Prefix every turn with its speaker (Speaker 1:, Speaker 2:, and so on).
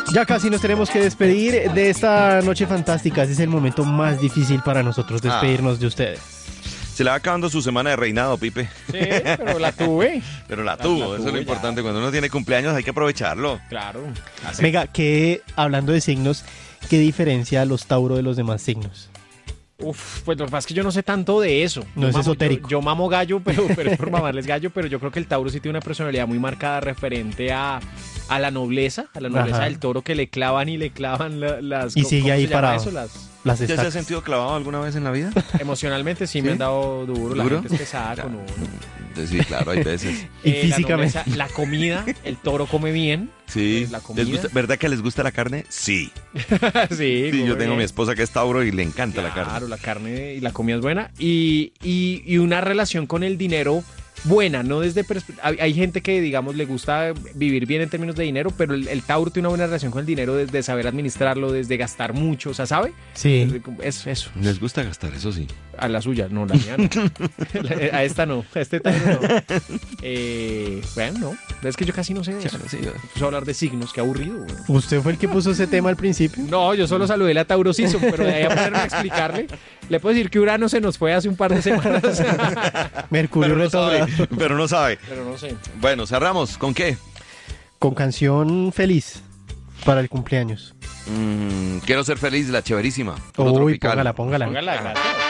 Speaker 1: Ya casi nos tenemos que despedir de esta noche fantástica. Ese es el momento más difícil para nosotros, despedirnos de ustedes.
Speaker 2: Se le va acabando su semana de reinado, Pipe.
Speaker 3: Sí, pero la tuve.
Speaker 2: Pero la tuvo, eso es lo importante. Cuando uno tiene cumpleaños hay que aprovecharlo.
Speaker 3: Claro.
Speaker 2: Así.
Speaker 1: Venga, que hablando de signos, ¿qué diferencia a los Tauro de los demás signos?
Speaker 3: Uf, pues lo que pasa es que yo no sé tanto de eso.
Speaker 1: No es esotérico.
Speaker 3: Yo mamo gallo, pero es por mamarles gallo, pero yo creo que el Tauro sí tiene una personalidad muy marcada referente a la nobleza
Speaker 1: Ajá.
Speaker 3: del toro que le clavan y le clavan las...
Speaker 1: Y sigue
Speaker 3: ¿cómo
Speaker 1: ahí
Speaker 3: se llama
Speaker 1: parado.
Speaker 3: eso?
Speaker 1: Las
Speaker 2: ¿Usted se ha
Speaker 1: estacas.
Speaker 2: sentido clavado alguna vez en la vida?
Speaker 3: Emocionalmente sí
Speaker 2: ¿Sí?
Speaker 3: me han dado duro, la
Speaker 2: ¿Duro?
Speaker 3: gente es pesada
Speaker 2: Claro.
Speaker 3: con uno.
Speaker 2: Sí, claro, hay veces.
Speaker 1: Y
Speaker 3: La
Speaker 1: físicamente.
Speaker 3: nobleza, la comida, el toro come bien.
Speaker 2: Sí.
Speaker 3: La comida.
Speaker 2: ¿Verdad que les gusta la carne? Sí.
Speaker 3: Sí,
Speaker 2: Sí, yo
Speaker 3: come
Speaker 2: tengo a mi
Speaker 3: bien.
Speaker 2: esposa que es Tauro y le encanta la carne.
Speaker 3: Claro, la carne y la comida es buena. Y una relación con el dinero buena, no desde... Hay gente que, digamos, le gusta vivir bien en términos de dinero, pero el Tauro tiene una buena relación con el dinero desde saber administrarlo, desde gastar mucho, o sea, ¿sabe?
Speaker 1: Sí.
Speaker 3: Eso.
Speaker 2: Les gusta gastar, eso sí.
Speaker 3: A la suya, no, la mía no. A esta no, a este Tauro no. Bueno, no. Es que yo casi no sé de eso.
Speaker 2: Sí,
Speaker 3: Empezó a hablar de signos, qué aburrido, güey.
Speaker 1: ¿Usted fue el que puso ese tema al principio?
Speaker 3: No, yo solo saludé a Tauro Season, pero de ahí a ponerme a explicarle, le puedo decir que Urano se nos fue hace un par de semanas.
Speaker 1: Mercurio
Speaker 2: pero no sabe.
Speaker 1: retrogrado.
Speaker 2: Pero no sabe.
Speaker 3: Pero no sé.
Speaker 2: Bueno, cerramos. ¿Con qué?
Speaker 1: Con canción feliz para el cumpleaños.
Speaker 2: Quiero ser feliz, la chéverísima. Puro
Speaker 1: Uy,
Speaker 2: tropical.
Speaker 1: póngala.
Speaker 3: Póngala, gracias.